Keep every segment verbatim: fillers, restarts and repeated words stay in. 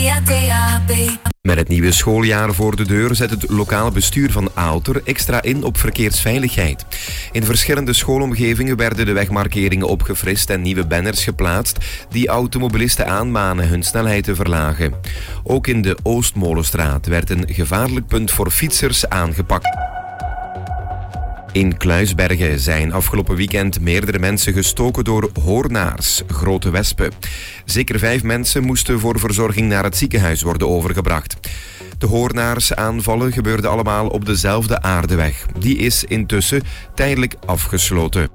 via D A B. Met het nieuwe schooljaar voor de deur zet het lokale bestuur van Aalter extra in op verkeersveiligheid. In verschillende schoolomgevingen werden de wegmarkeringen opgefrist en nieuwe banners geplaatst die automobilisten aanmanen hun snelheid te verlagen. Ook in de Oostmolenstraat werd een gevaarlijk punt voor fietsers aangepakt. In Kluisbergen zijn afgelopen weekend meerdere mensen gestoken door hoornaars, grote wespen. Zeker vijf mensen moesten voor verzorging naar het ziekenhuis worden overgebracht. De hoornaarsaanvallen gebeurden allemaal op dezelfde aardeweg. Die is intussen tijdelijk afgesloten.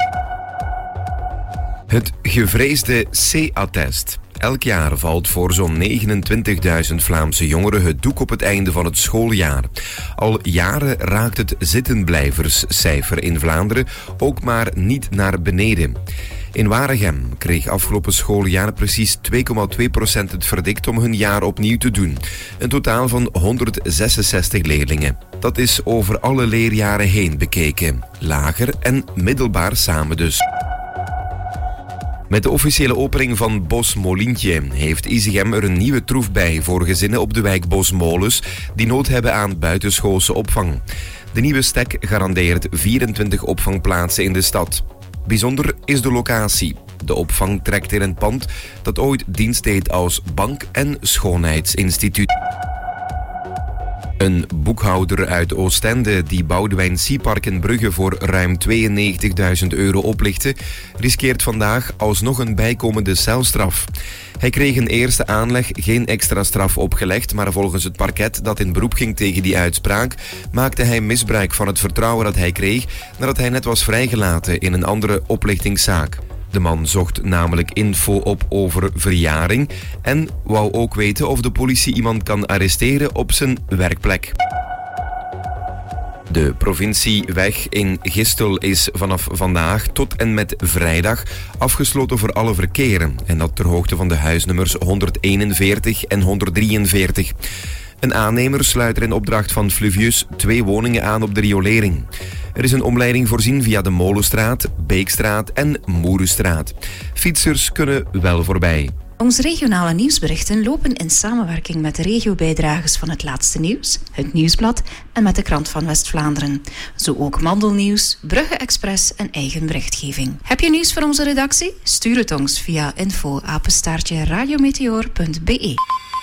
Het gevreesde C-attest. Elk jaar valt voor zo'n negenentwintigduizend Vlaamse jongeren het doek op het einde van het schooljaar. Al jaren raakt het zittenblijverscijfer in Vlaanderen ook maar niet naar beneden. In Waregem kreeg afgelopen schooljaar precies twee komma twee procent het verdikt om hun jaar opnieuw te doen. Een totaal van honderdzesenzestig leerlingen. Dat is over alle leerjaren heen bekeken. Lager en middelbaar samen dus. Met de officiële opening van Bos Molientje heeft Isegem er een nieuwe troef bij voor gezinnen op de wijk Bosmolens die nood hebben aan buitenschoolse opvang. De nieuwe stek garandeert vierentwintig opvangplaatsen in de stad. Bijzonder is de locatie. De opvang trekt in een pand dat ooit dienst deed als bank- en schoonheidsinstituut. Een boekhouder uit Oostende die Boudewijn Siepark in Brugge voor ruim tweeënnegentigduizend euro oplichtte, riskeert vandaag alsnog een bijkomende celstraf. Hij kreeg een eerste aanleg geen extra straf opgelegd, maar volgens het parket dat in beroep ging tegen die uitspraak, maakte hij misbruik van het vertrouwen dat hij kreeg nadat hij net was vrijgelaten in een andere oplichtingszaak. De man zocht namelijk info op over verjaring en wou ook weten of de politie iemand kan arresteren op zijn werkplek. De provincieweg in Gistel is vanaf vandaag tot en met vrijdag afgesloten voor alle verkeer. En dat ter hoogte van de huisnummers honderdeenenveertig en honderddrieënveertig. Een aannemer sluit er in opdracht van Fluvius twee woningen aan op de riolering. Er is een omleiding voorzien via de Molenstraat, Beekstraat en Moerenstraat. Fietsers kunnen wel voorbij. Onze regionale nieuwsberichten lopen in samenwerking met de regiobijdragers van het laatste nieuws, het Nieuwsblad en met de Krant van West-Vlaanderen. Zo ook Mandelnieuws, Brugge Express en eigen berichtgeving. Heb je nieuws voor onze redactie? Stuur het ons via info apenstaartje radiometeor punt b e.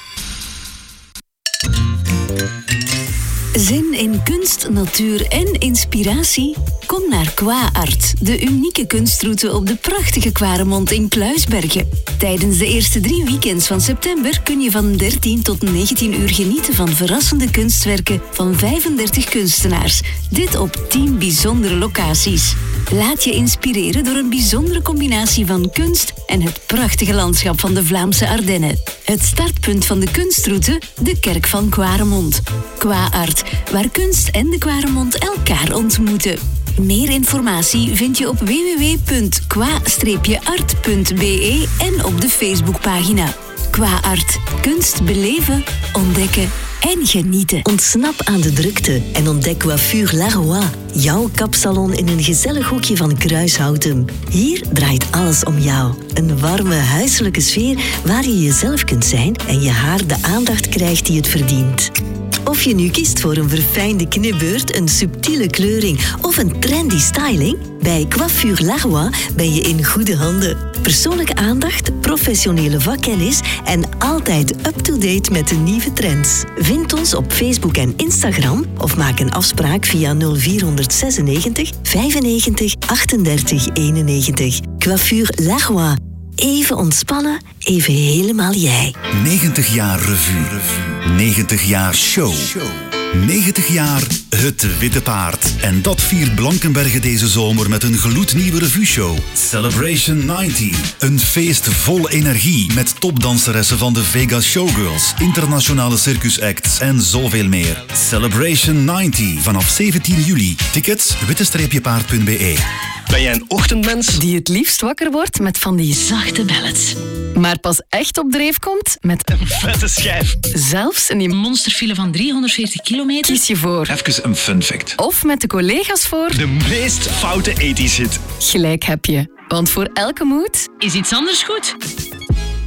Zin in kunst, natuur en inspiratie? Kom naar QuaArt, de unieke kunstroute op de prachtige Quaremont in Kluisbergen. Tijdens de eerste drie weekends van september kun je van dertien tot negentien uur genieten van verrassende kunstwerken van vijfendertig kunstenaars. Dit op tien bijzondere locaties. Laat je inspireren door een bijzondere combinatie van kunst en het prachtige landschap van de Vlaamse Ardennen. Het startpunt van de kunstroute, de kerk van Quaremont. QuaArt, waar kunst en de Quaremont elkaar ontmoeten. Meer informatie vind je op w w w punt qua art punt b e en op de Facebookpagina. QuaArt. Kunst beleven, ontdekken en genieten. Ontsnap aan de drukte en ontdek Coiffure Laroy. Jouw kapsalon in een gezellig hoekje van Kruishouten. Hier draait alles om jou. Een warme, huiselijke sfeer waar je jezelf kunt zijn en je haar de aandacht krijgt die het verdient. Of je nu kiest voor een verfijnde knipbeurt, een subtiele kleuring of een trendy styling, bij Coiffure Laroy ben je in goede handen. Persoonlijke aandacht, professionele vakkennis en altijd up-to-date met de nieuwe trends. Vind ons op Facebook en Instagram of maak een afspraak via nul vier zesennegentig vijfennegentig achtendertig eenennegentig. Coiffure Laroy. Even ontspannen, even helemaal jij. negentig jaar revue. negentig jaar show. negentig jaar Het Witte Paard. En dat viert Blankenberge deze zomer met een gloednieuwe revueshow. Celebration negentig. Een feest vol energie met topdanseressen van de Vegas Showgirls, internationale circusacts en zoveel meer. Celebration negentig. Vanaf zeventien juli. Tickets witte paard punt b e. Ben jij een ochtendmens? Die het liefst wakker wordt met van die zachte ballads. Maar pas echt op dreef komt met een vette schijf. Zelfs in die monsterfile van driehonderdveertig kilometer. Kies je voor. Even een fun fact. Of met de collega's voor. De meest foute ethisch hit. Gelijk heb je. Want voor elke mood is iets anders goed.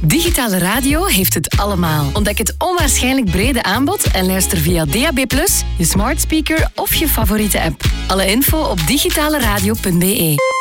Digitale radio heeft het allemaal. Ontdek het onwaarschijnlijk brede aanbod en luister via D A B plus, je smart speaker of je favoriete app. Alle info op digitaleradio punt b e.